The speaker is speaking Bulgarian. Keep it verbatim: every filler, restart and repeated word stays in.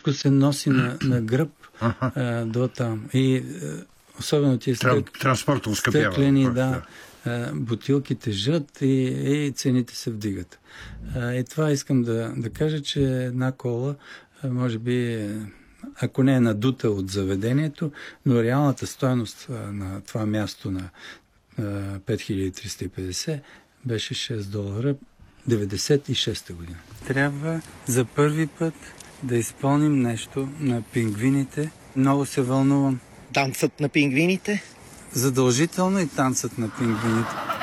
всичко се носи на, на гръб а, до там. И особено тия стък... стъклени, да, да. А, бутилки тежат и, и цените се вдигат. А, и това искам да, да кажа, че една кола а, може би, ако не е надута от заведението, но реалната стойност а, на това място на а, пет хиляди триста и петдесет беше шест долара деветдесет и шеста година. Трябва за първи път да изпълним нещо на пингвините. Много се вълнувам. Танцът на пингвините? Задължително и танцът на пингвините.